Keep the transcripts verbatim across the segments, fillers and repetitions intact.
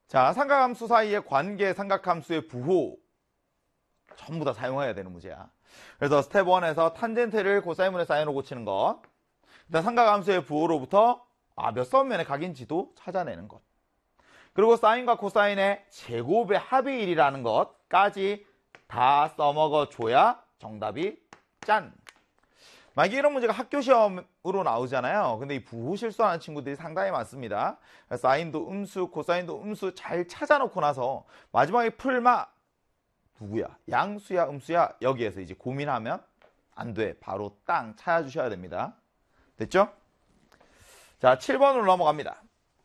자, 삼각함수 사이의 관계, 삼각함수의 부호 전부 다 사용해야 되는 문제야. 그래서 스텝 일에서 탄젠트를 코사인분의 사인으로 고치는 것, 일단 삼각함수의 부호로부터 아, 몇 선면의 각인지도 찾아내는 것, 그리고 사인과 코사인의 제곱의 합이 일이라는 것까지 다 써먹어 줘야 정답이 짠! 만약에 이런 문제가 학교 시험으로 나오잖아요. 근데 이 부호 실수하는 친구들이 상당히 많습니다. 사인도 음수, 코사인도 음수 잘 찾아놓고 나서 마지막에 풀마 누구야? 양수야, 음수야? 여기에서 이제 고민하면 안 돼. 바로 땅 찾아주셔야 됩니다. 됐죠? 자, 칠 번으로 넘어갑니다.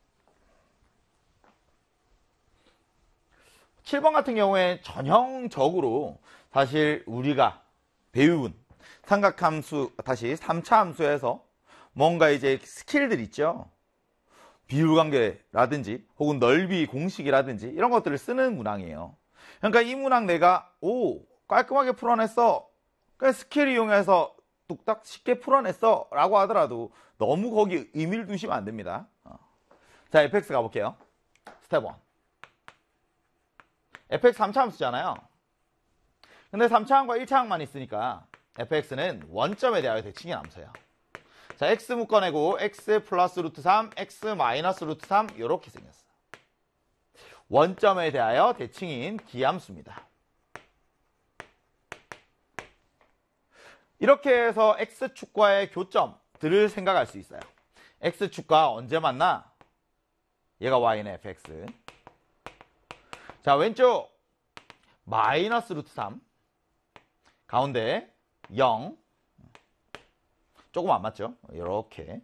칠 번 같은 경우에 전형적으로 사실 우리가 배운 삼각함수, 다시 삼 차 함수에서 뭔가 이제 스킬들 있죠. 비율관계라든지 혹은 넓이 공식이라든지 이런 것들을 쓰는 문항이에요. 그러니까 이 문항 내가 오 깔끔하게 풀어냈어, 그냥 스킬 이용해서 뚝딱 쉽게 풀어냈어 라고 하더라도 너무 거기 의미를 두시면 안 됩니다. 자, 에프엑스 가볼게요. 스텝 일. 에프엑스 삼 차 함수잖아요. 근데 삼 차 항과 일 차 항만 있으니까 에프엑스는 원점에 대하여 대칭이 함수예요. 자, x 묶어내고 x 플러스 루트 삼, x 마이너스 루트 삼 이렇게 생겼어. 원점에 대하여 대칭인 기함수입니다. 이렇게 해서 x축과의 교점들을 생각할 수 있어요. x축과 언제 만나? 얘가 y는 fx. 자, 왼쪽 마이너스 루트 삼, 가운데 영, 조금 안 맞죠? 이렇게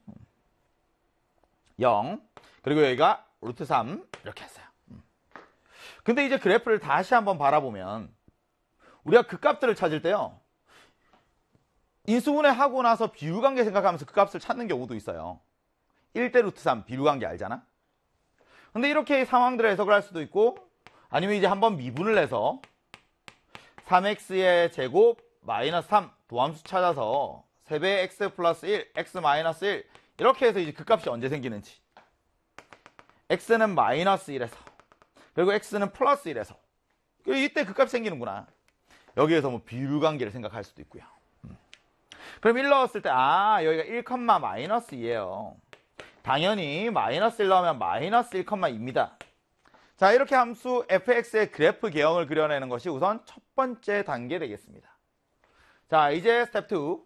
영, 그리고 여기가 루트 삼 이렇게 했어요. 근데 이제 그래프를 다시 한번 바라보면 우리가 그 값들을 찾을 때요, 인수분해 하고 나서 비율관계 생각하면서 그 값을 찾는 경우도 있어요. 일 대 루트 삼 비율관계 알잖아? 근데 이렇게 상황들을 해석을 할 수도 있고, 아니면 이제 한번 미분을 해서 삼 엑스의 제곱 마이너스 삼 도함수 찾아서 세 배 x 플러스 일, x 마이너스 일 이렇게 해서 이제 그 값이 언제 생기는지, x는 마이너스 일에서 그리고 x는 플러스 일에서 이때 그 값이 생기는구나. 여기에서 뭐 비율관계를 생각할 수도 있고요. 그럼 일 넣었을 때 아 여기가 일, 마이너스 이에요. 당연히 마이너스 일 넣으면 마이너스 일, 이입니다. 자, 이렇게 함수 에프엑스의 그래프 개형을 그려내는 것이 우선 첫 번째 단계 되겠습니다. 자, 이제 스텝 이.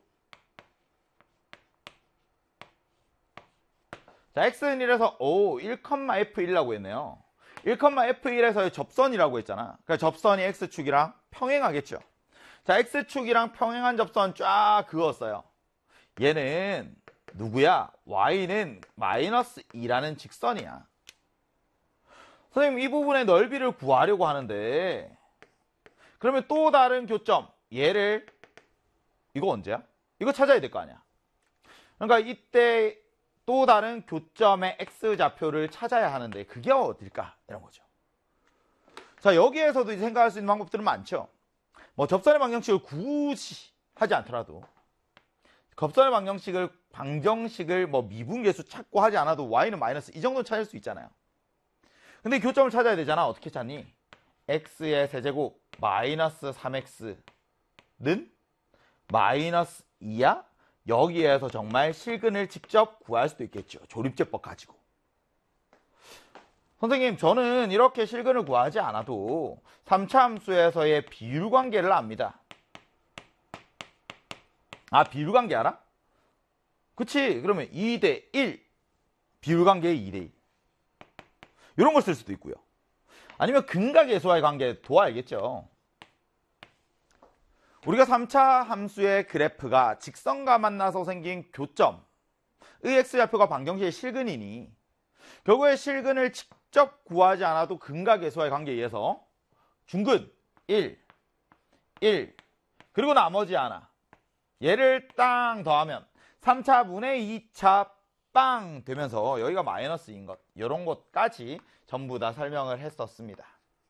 자, x는 일에서 오, 일, 에프 일이라고 했네요. 일, 에프 일에서의 접선이라고 했잖아. 그러니까 접선이 x축이랑 평행하겠죠. 자, x축이랑 평행한 접선 쫙 그었어요. 얘는 누구야? y는 마이너스 이라는 직선이야. 선생님, 이 부분의 넓이를 구하려고 하는데, 그러면 또 다른 교점, 얘를, 이거 언제야? 이거 찾아야 될 거 아니야. 그러니까 이때 또 다른 교점의 x좌표를 찾아야 하는데 그게 어딜까? 이런 거죠. 자, 여기에서도 이제 생각할 수 있는 방법들은 많죠. 뭐 접선의 방정식을 굳이 하지 않더라도, 접선의 방정식을 방정식을 뭐 미분계수 찾고 하지 않아도 y는 마이너스 이 정도 찾을 수 있잖아요. 근데 교점을 찾아야 되잖아. 어떻게 찾니? x의 세제곱 마이너스 삼 엑스는 마이너스 이야? 여기에서 정말 실근을 직접 구할 수도 있겠죠. 조립제법 가지고. 선생님, 저는 이렇게 실근을 구하지 않아도 삼 차 함수에서의 비율관계를 압니다. 아, 비율관계 알아? 그치? 그러면 이 대 일, 비율관계의 이 대 일. 이런 걸 쓸 수도 있고요. 아니면 근각예수와의 관계도 알겠죠. 우리가 삼 차 함수의 그래프가 직선과 만나서 생긴 교점의 x좌표가 방정식의 실근이니 결국에 실근을 직접 구하지 않아도 근각예수와의 관계에 의해서 중근 일, 일, 그리고 나머지 하나, 얘를 땅 더하면 삼 차분의 이 차 빵 되면서 여기가 마이너스인 것, 이런 것까지 전부 다 설명을 했었습니다.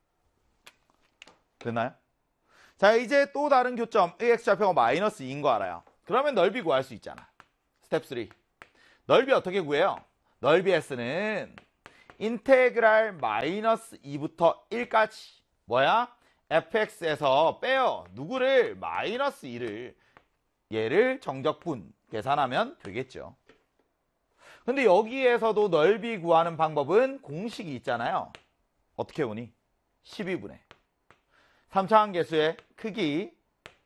됐나요? 자, 이제 또 다른 교점 의 x좌표가 마이너스 이인 거 알아요. 그러면 넓이 구할 수 있잖아. 스텝 삼. 넓이 어떻게 구해요? 넓이 s는 인테그랄 마이너스 이부터 일까지 뭐야? 에프엑스에서 빼요. 누구를? 마이너스 이를. 얘를 정적분 계산하면 되겠죠. 근데 여기에서도 넓이 구하는 방법은 공식이 있잖아요. 어떻게 보니? 십이분의 삼 차 함계수의 크기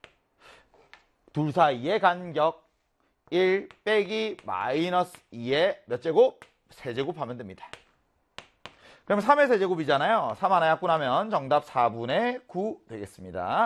둘 사이의 간격 일 빼기 마이너스 이의 몇 제곱? 세제곱 하면 됩니다. 그럼 삼의 세제곱이잖아요. 삼 하나 약분하면 정답 사분의 구 되겠습니다.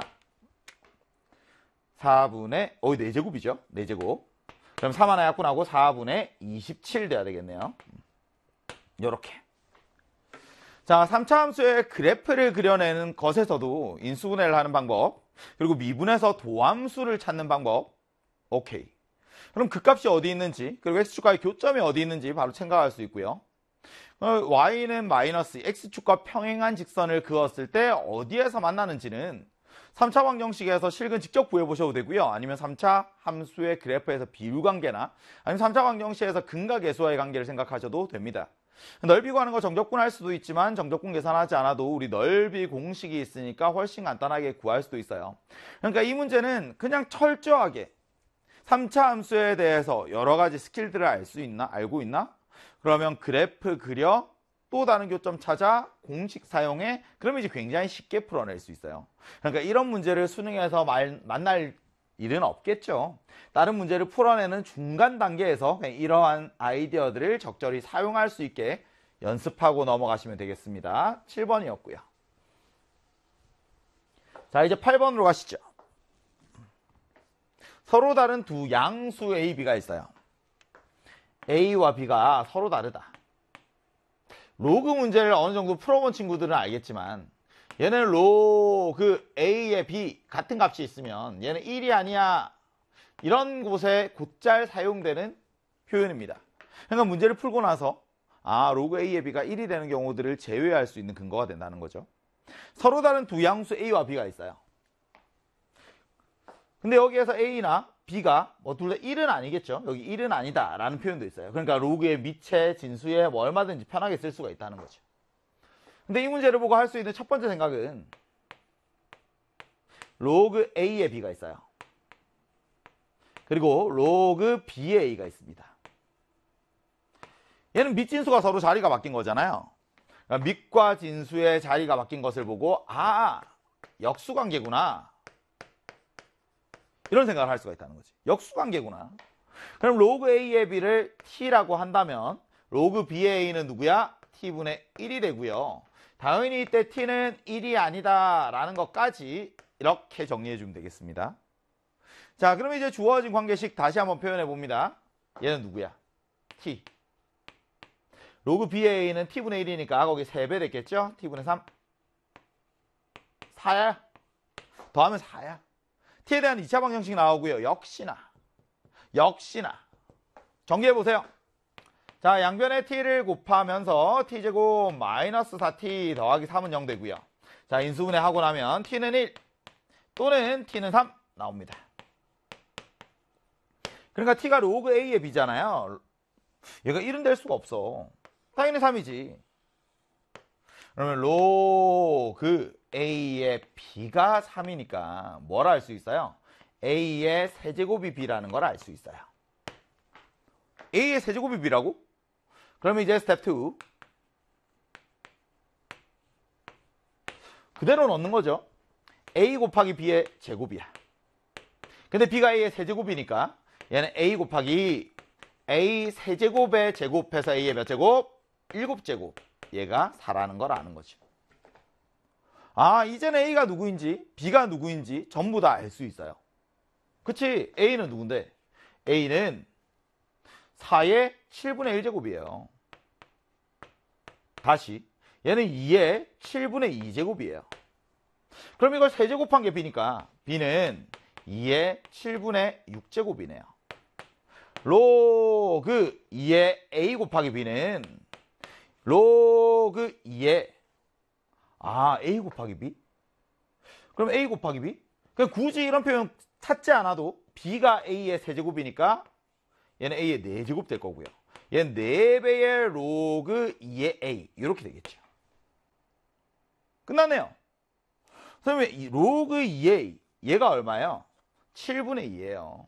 사분의, 어, 네 제곱이죠. 네 제곱. 그럼 삼 하나 약분하고 사분의 이십칠 돼야 되겠네요. 요렇게. 자, 삼 차 함수의 그래프를 그려내는 것에서도 인수분해를 하는 방법, 그리고 미분에서 도함수를 찾는 방법. 오케이. 그럼 그 값이 어디 있는지, 그리고 x축과의 교점이 어디 있는지 바로 생각할 수 있고요. y는 마이너스 x축과 평행한 직선을 그었을 때 어디에서 만나는지는 삼 차 방정식에서 실근 직접 구해보셔도 되고요. 아니면 삼 차 함수의 그래프에서 비율관계나 아니면 삼 차 방정식에서 근과 계수와의 관계를 생각하셔도 됩니다. 넓이 구하는 거 정적분 할 수도 있지만 정적분 계산하지 않아도 우리 넓이 공식이 있으니까 훨씬 간단하게 구할 수도 있어요. 그러니까 이 문제는 그냥 철저하게 삼 차 함수에 대해서 여러 가지 스킬들을 알 수 있나? 알고 있나? 그러면 그래프 그려, 또 다른 교점 찾아, 공식 사용해, 그러면 이제 굉장히 쉽게 풀어낼 수 있어요. 그러니까 이런 문제를 수능에서 말, 만날 일은 없겠죠. 다른 문제를 풀어내는 중간 단계에서 그냥 이러한 아이디어들을 적절히 사용할 수 있게 연습하고 넘어가시면 되겠습니다. 칠 번이었고요. 자, 이제 팔 번으로 가시죠. 서로 다른 두 양수 A, B가 있어요. A와 B가 서로 다르다. 로그 문제를 어느 정도 풀어본 친구들은 알겠지만 얘는 로그 A에 B 같은 값이 있으면 얘는 일이 아니야. 이런 곳에 곧잘 사용되는 표현입니다. 그러니까 문제를 풀고 나서 아, 로그 A에 B가 일이 되는 경우들을 제외할 수 있는 근거가 된다는 거죠. 서로 다른 두 양수 A와 B가 있어요. 근데 여기에서 A나 B가 뭐 둘 다 일은 아니겠죠. 여기 일은 아니다 라는 표현도 있어요. 그러니까 로그의 미체, 진수에 뭐 얼마든지 편하게 쓸 수가 있다는 거죠. 근데 이 문제를 보고 할 수 있는 첫 번째 생각은 로그 A에 B가 있어요. 그리고 로그 B에 A가 있습니다. 얘는 밑진수가 서로 자리가 바뀐 거잖아요. 그러니까 밑과 진수의 자리가 바뀐 것을 보고 아, 역수관계구나. 이런 생각을 할 수가 있다는 거지. 역수관계구나. 그럼 로그 A의 B를 T라고 한다면 로그 B의 A는 누구야? T분의 일이 되고요. 당연히 이때 T는 일이 아니다 라는 것까지 이렇게 정리해 주면 되겠습니다. 자, 그럼 이제 주어진 관계식 다시 한번 표현해 봅니다. 얘는 누구야? T. 로그 B의 A는 T분의 일이니까 거기 세 배 됐겠죠? T분의 삼. 사야. 더하면 사야. T에 대한 이 차 방정식 나오고요. 역시나. 역시나. 정리해보세요. 자, 양변에 T를 곱하면서 T제곱 마이너스 사 T 더하기 삼은 영 되고요. 자, 인수분해 하고 나면 T는 일 또는 T는 삼 나옵니다. 그러니까 T가 로그 A의 B잖아요. 얘가 일은 될 수가 없어. 당연히 삼이지. 그러면 로그 A의 B가 삼이니까 뭘 알 수 있어요? A의 세제곱이 B라는 걸 알 수 있어요. A의 세제곱이 B라고? 그러면 이제 스텝 투. 그대로 넣는 거죠. A 곱하기 B의 제곱이야. 근데 B가 A의 세제곱이니까 얘는 A 곱하기 A 세제곱의 제곱해서 A의 몇 제곱? 일곱 제곱. 얘가 사라는 걸 아는 거죠. 아, 이제는 A가 누구인지 B가 누구인지 전부 다 알 수 있어요. 그치? A는 누군데? A는 사의 칠분의 일 제곱이에요. 다시 얘는 이의 칠분의 이 제곱이에요. 그럼 이걸 세제곱한 게 B니까 B는 이의 칠분의 육 제곱이네요. 로그 이의 A 곱하기 B는 로그 이의 아, A 곱하기 B? 그럼 A 곱하기 B? 그냥 굳이 이런 표현 찾지 않아도 B가 A의 세제곱이니까 얘는 A의 네 제곱 될 거고요. 얘는 네 배의 로그 이의 A 이렇게 되겠죠. 끝났네요. 그러면 이 로그 이의 A 얘가 얼마예요? 칠분의 이예요.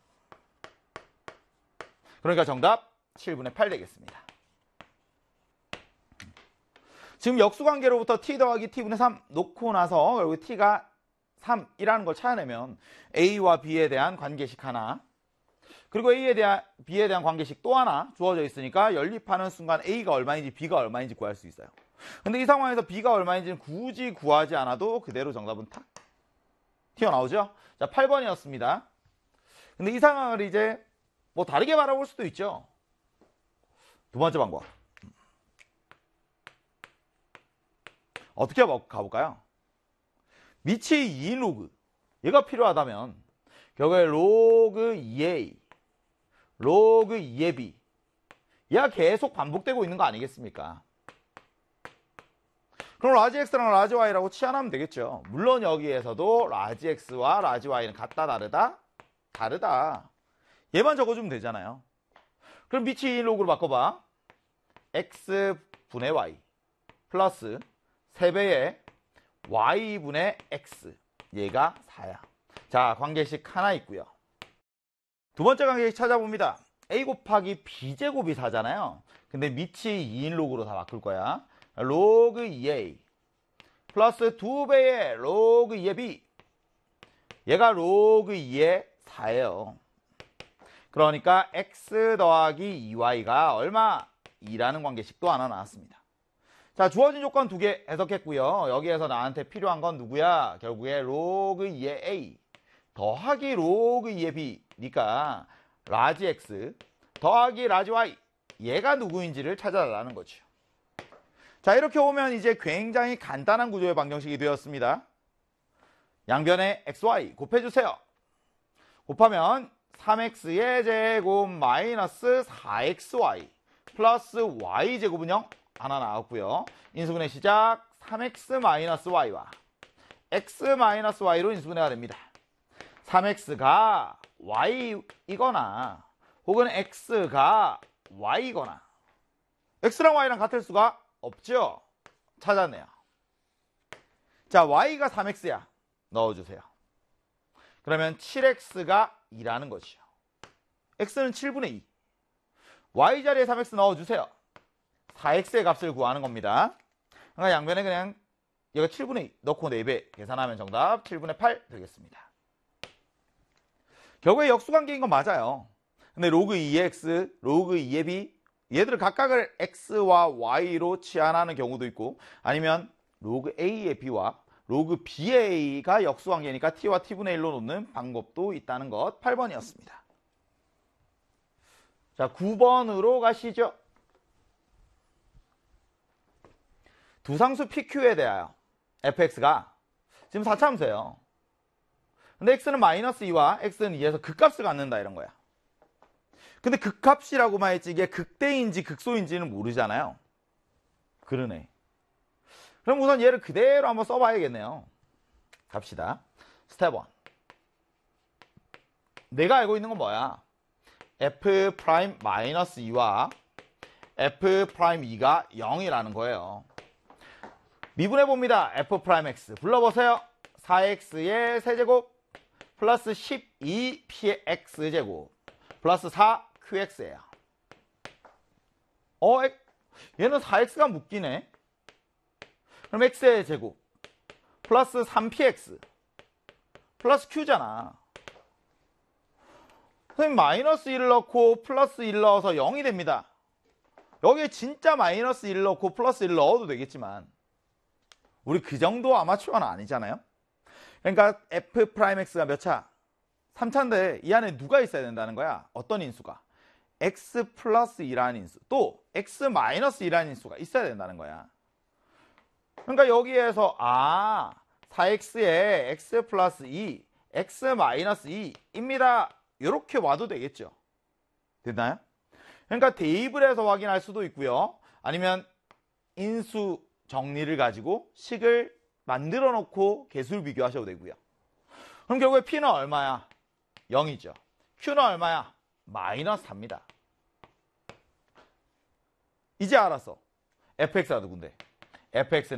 그러니까 정답 칠분의 팔 되겠습니다. 지금 역수관계로부터 t 더하기 t분의 삼 놓고 나서 결국 t가 삼이라는 걸 찾아내면 a와 b에 대한 관계식 하나, 그리고 a에 대한 b에 대한 관계식 또 하나 주어져 있으니까 연립하는 순간 a가 얼마인지 b가 얼마인지 구할 수 있어요. 근데 이 상황에서 b가 얼마인지는 굳이 구하지 않아도 그대로 정답은 탁 튀어나오죠. 자, 팔 번이었습니다. 근데 이 상황을 이제 뭐 다르게 바라볼 수도 있죠. 두 번째 방법. 어떻게 가볼까요? 미치 이인 로그 얘가 필요하다면 결국에 로그 이의 A, 로그 이의 B 얘가 계속 반복되고 있는 거 아니겠습니까? 그럼 라지 X랑 라지 Y라고 치환하면 되겠죠. 물론 여기에서도 라지 X와 라지 Y는 같다 다르다? 다르다. 얘만 적어주면 되잖아요. 그럼 미치 이인 로그로 바꿔봐. X분의 Y 플러스 세 배의 Y분의 X 얘가 사야. 자, 관계식 하나 있고요. 두 번째 관계식 찾아봅니다. A 곱하기 B제곱이 사잖아요. 근데 미치 이인 로그로 다 바꿀 거야. 로그 이의 A 플러스 두 배의 로그 이의 B 얘가 로그 이의 사예요. 그러니까 X 더하기 이 와이가 얼마? 이라는 관계식도 하나 나왔습니다. 자, 주어진 조건 두 개 해석했고요. 여기에서 나한테 필요한 건 누구야? 결국에 로그 이의 A 더하기 로그 이의 B니까 라지 X 더하기 라지 Y 얘가 누구인지를 찾아달라는 거죠. 자, 이렇게 오면 이제 굉장히 간단한 구조의 방정식이 되었습니다. 양변에 엑스 와이 곱해주세요. 곱하면 삼 엑스의 제곱 마이너스 사 엑스 와이 플러스 Y제곱은 영 하나 나왔고요. 인수분해 시작 삼 엑스 마이너스 Y와 X 마이너스 Y로 인수분해가 됩니다. 삼 엑스가 Y이거나 혹은 X가 Y이거나 X랑 Y랑 같을 수가 없죠. 찾았네요. 자, Y가 삼 엑스야. 넣어주세요. 그러면 칠 엑스가 이라는 것이요. X는 칠분의 이. Y 자리에 삼 엑스 넣어주세요. 사 엑스의 값을 구하는 겁니다. 그러니까 양변에 그냥 얘가 칠분의 이 넣고 네 배 계산하면 정답 칠분의 팔 되겠습니다. 결국에 역수관계인 건 맞아요. 근데 로그 이의 X, 로그 이의 B 얘들을 각각을 X와 Y로 치환하는 경우도 있고 아니면 로그 A의 B와 로그 B의 A가 역수관계니까 T와 T분의 일로 놓는 방법도 있다는 것. 팔 번이었습니다. 자, 구 번으로 가시죠. 두상수 피큐에 대하여 에프엑스가 지금 사 차함수예요. 근데 X는 마이너스 이와 X는 이에서 극값을 갖는다 이런 거야. 근데 극값이라고만 했지 이게 극대인지 극소인지는 모르잖아요. 그러네. 그럼 우선 얘를 그대로 한번 써봐야겠네요. 갑시다. 스텝 일. 내가 알고 있는 건 뭐야? F 프라임 마이너스 이와 F 프라임 이가 영이라는 거예요. 미분해 봅니다. F 프라임 X 불러보세요. 사 엑스의 세제곱 플러스 십이 P의 X제곱 플러스 사 큐엑스예요. 어, 얘는 사 엑스가 묶이네. 그럼 X의 제곱 플러스 삼 피 엑스 플러스 Q잖아. 선생님 마이너스 일을 넣고 플러스 일 넣어서 영이 됩니다. 여기에 진짜 마이너스 일 넣고 플러스 일 넣어도 되겠지만 우리 그 정도 아마추어는 아니잖아요. 그러니까 F 프라임 X가 몇 차? 삼 차인데 이 안에 누가 있어야 된다는 거야? 어떤 인수가? X 플러스 이라는 인수 또 X 마이너스 이라는 인수가 있어야 된다는 거야. 그러니까 여기에서 아 사 엑스에 X 플러스 이 X 마이너스 이입니다. 이렇게 와도 되겠죠. 됐나요? 그러니까 대입을 해서 확인할 수도 있고요. 아니면 인수 정리를 가지고 식을 만들어 놓고 개수를 비교하셔도 되고요. 그럼 결국에 P는 얼마야? 영이죠. Q는 얼마야? 마이너스 사입니다. 이제 알았어. 에프엑스가 누군데? 에프엑스는